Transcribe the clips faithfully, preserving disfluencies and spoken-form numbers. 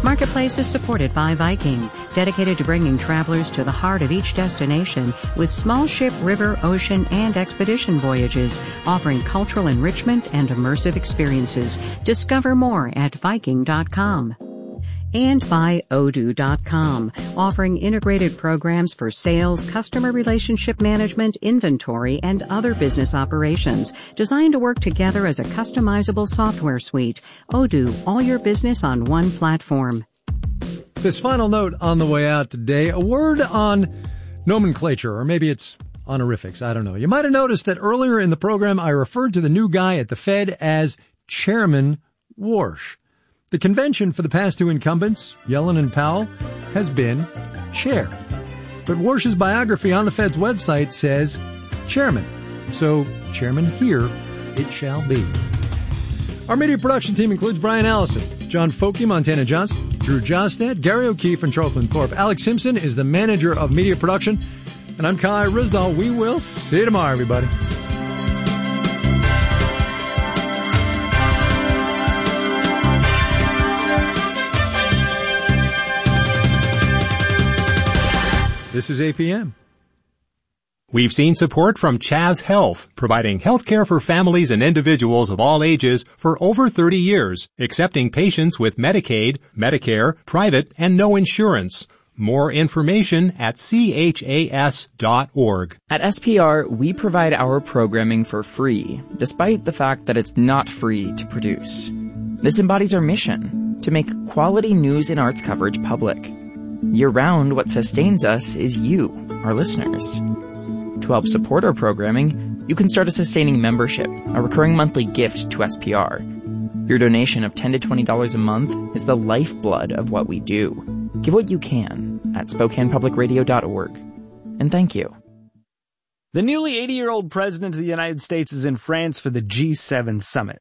Marketplace is supported by Viking, dedicated to bringing travelers to the heart of each destination with small ship, river, ocean, and expedition voyages, offering cultural enrichment and immersive experiences. Discover more at Viking dot com. And by Odoo dot com, offering integrated programs for sales, customer relationship management, inventory, and other business operations, designed to work together as a customizable software suite. Odoo, all your business on one platform. This final note on the way out today, a word on nomenclature, or maybe it's honorifics, I don't know. You might have noticed that earlier in the program I referred to the new guy at the Fed as Chairman Warsh. The convention for the past two incumbents, Yellen and Powell, has been chair. But Warsh's biography on the Fed's website says chairman. So chairman here it shall be. Our media production team includes Brian Allison, John Folke, Montana Johnson, Drew Jostad, Gary O'Keefe, and Charlton Thorpe. Alex Simpson is the manager of media production. And I'm Kai Rizdal. We will see you tomorrow, everybody. This is A P M. We've seen support from Chaz Health, providing health care for families and individuals of all ages for over thirty years, accepting patients with Medicaid, Medicare, private, and no insurance. More information at C H A S dot org. At S P R, we provide our programming for free, despite the fact that it's not free to produce. This embodies our mission, to make quality news and arts coverage public. Year-round, what sustains us is you, our listeners. To help support our programming, you can start a sustaining membership, a recurring monthly gift to S P R. Your donation of ten to twenty dollars a month is the lifeblood of what we do. Give what you can at Spokane Public Radio dot org. And thank you. The nearly eighty-year-old president of the United States is in France for the G seven summit.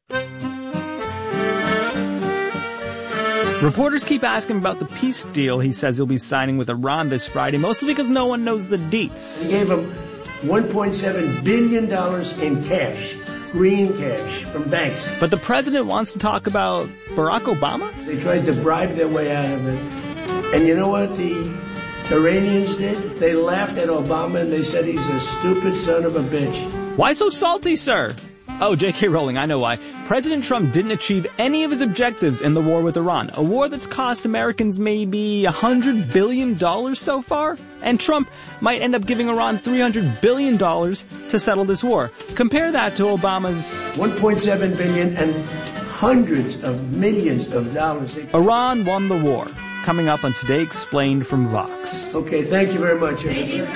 Reporters keep asking about the peace deal he says he'll be signing with Iran this Friday, mostly because no one knows the deets. He gave him one point seven billion dollars in cash, green cash, from banks. But the president wants to talk about Barack Obama? They tried to bribe their way out of it. And you know what the Iranians did? They laughed at Obama and they said he's a stupid son of a bitch. Why so salty, sir? Oh, J K Rowling, I know why. President Trump didn't achieve any of his objectives in the war with Iran, a war that's cost Americans maybe one hundred billion dollars so far. And Trump might end up giving Iran three hundred billion dollars to settle this war. Compare that to Obama's one point seven billion dollars and hundreds of millions of dollars. Iran won the war. Coming up on Today Explained from Vox. Okay, thank you very much, everybody.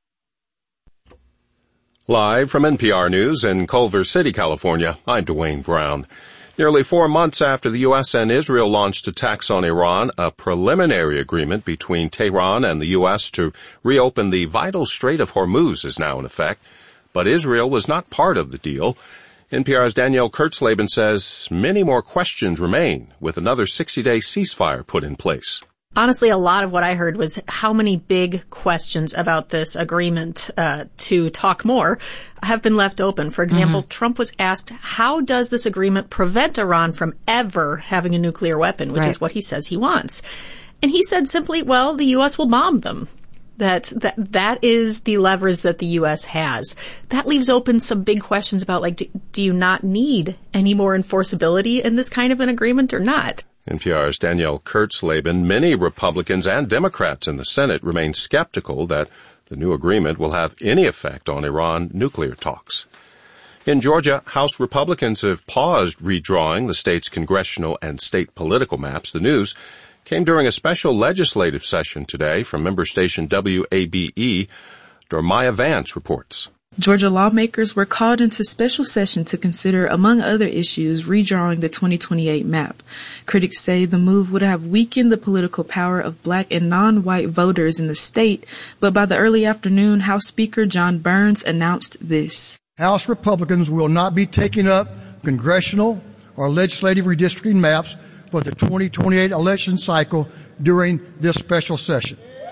Live from N P R News in Culver City, California, I'm Dwayne Brown. Nearly four months after the U S and Israel launched attacks on Iran, a preliminary agreement between Tehran and the U S to reopen the vital Strait of Hormuz is now in effect. But Israel was not part of the deal. N P R's Danielle Kurtzleben says many more questions remain, with another sixty-day ceasefire put in place. Honestly, a lot of what I heard was how many big questions about this agreement uh, to talk more have been left open. For example, mm-hmm. Trump was asked, how does this agreement prevent Iran from ever having a nuclear weapon, which right. is what he says he wants. And he said simply, well, the U S will bomb them. That, that, that is the leverage that the U S has. That leaves open some big questions about, like, do, do you not need any more enforceability in this kind of an agreement or not? N P R's Danielle Kurtzleben. Many Republicans and Democrats in the Senate remain skeptical that the new agreement will have any effect on Iran nuclear talks. In Georgia, House Republicans have paused redrawing the state's congressional and state political maps. The news came during a special legislative session today from member station W A B E. Dormaya Vance reports. Georgia lawmakers were called into special session to consider, among other issues, redrawing the twenty twenty-eight map. Critics say the move would have weakened the political power of black and non-white voters in the state, but by the early afternoon, House Speaker John Burns announced this. House Republicans will not be taking up congressional or legislative redistricting maps for the twenty twenty-eight election cycle during this special session.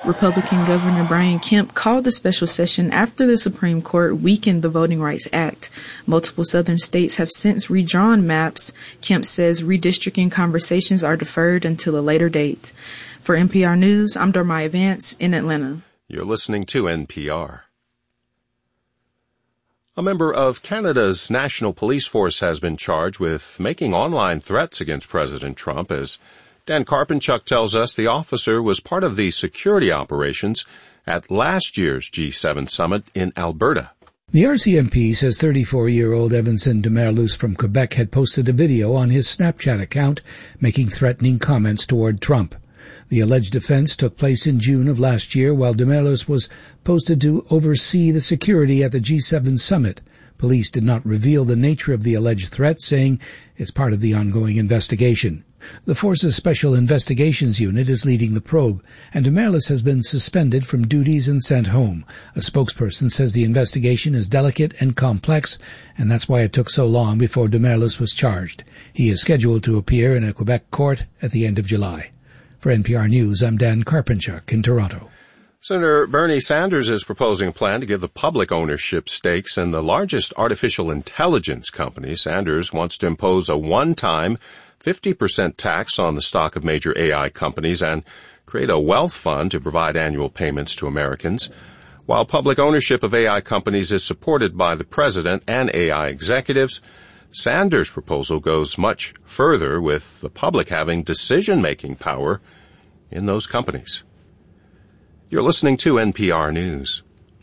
Republican Governor Brian Kemp called the special session after the Supreme Court weakened the Voting Rights Act. Multiple southern states have since redrawn maps. Kemp says redistricting conversations are deferred until a later date. For N P R News, I'm Dormaya Vance in Atlanta. You're listening to N P R. A member of Canada's National Police Force has been charged with making online threats against President Trump. As Dan Karpenchuk tells us, the officer was part of the security operations at last year's G seven summit in Alberta. The R C M P says thirty-four-year-old Evanson de Merlus from Quebec had posted a video on his Snapchat account making threatening comments toward Trump. The alleged offense took place in June of last year while de Merlus was posted to oversee the security at the G seven summit. Police did not reveal the nature of the alleged threat, saying it's part of the ongoing investigation. The force's Special Investigations Unit is leading the probe, and de Merlus has been suspended from duties and sent home. A spokesperson says the investigation is delicate and complex, and that's why it took so long before de Merlus was charged. He is scheduled to appear in a Quebec court at the end of July. For N P R News, I'm Dan Karpenchuk in Toronto. Senator Bernie Sanders is proposing a plan to give the public ownership stakes in the largest artificial intelligence company. Sanders wants to impose a one-time fifty percent tax on the stock of major A I companies and create a wealth fund to provide annual payments to Americans. While public ownership of A I companies is supported by the president and A I executives, Sanders' proposal goes much further, with the public having decision-making power in those companies. You're listening to N P R News.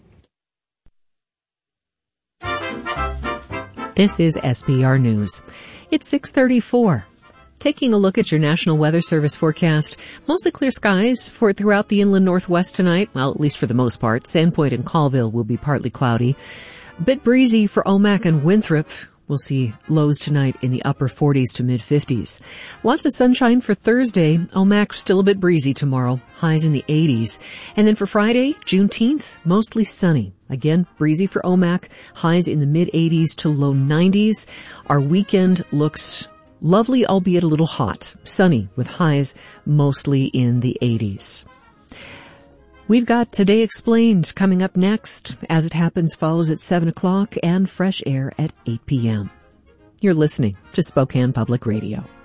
This is S B R News. It's six thirty-four. Taking a look at your National Weather Service forecast, mostly clear skies for throughout the inland northwest tonight. Well, at least for the most part. Sandpoint and Colville will be partly cloudy. A bit breezy for Omak and Winthrop. We'll see lows tonight in the upper forties to mid-fifties. Lots of sunshine for Thursday. Omak still a bit breezy tomorrow. Highs in the eighties. And then for Friday, Juneteenth, mostly sunny. Again, breezy for Omak. Highs in the mid-eighties to low nineties. Our weekend looks lovely, albeit a little hot. Sunny with highs mostly in the eighties. We've got Today Explained coming up next. As It Happens follows at seven o'clock and Fresh Air at eight p.m. You're listening to Spokane Public Radio.